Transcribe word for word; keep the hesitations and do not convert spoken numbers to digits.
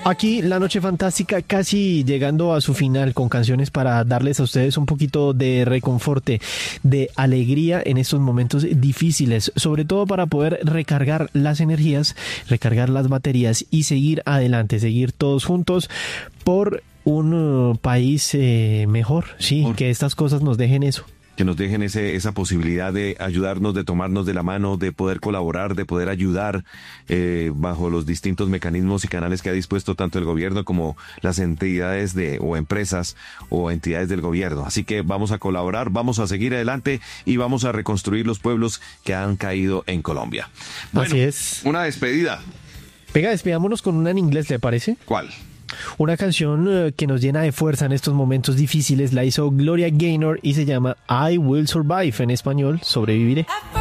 Aquí la noche fantástica casi llegando a su final con canciones para darles a ustedes un poquito de reconforte, de alegría en estos momentos difíciles, sobre todo para poder recargar las energías, recargar las baterías y seguir adelante, seguir todos juntos por un uh, país eh, mejor, sí, por... que estas cosas nos dejen eso. Que nos dejen ese, esa posibilidad de ayudarnos, de tomarnos de la mano, de poder colaborar, de poder ayudar eh, bajo los distintos mecanismos y canales que ha dispuesto tanto el gobierno como las entidades de o empresas o entidades del gobierno. Así que vamos a colaborar, vamos a seguir adelante y vamos a reconstruir los pueblos que han caído en Colombia. Bueno, así es. Una despedida. Venga, despidámonos con una en inglés, ¿le parece? ¿Cuál? Una canción uh, que nos llena de fuerza en estos momentos difíciles la hizo Gloria Gaynor y se llama I Will Survive, en español, sobreviviré.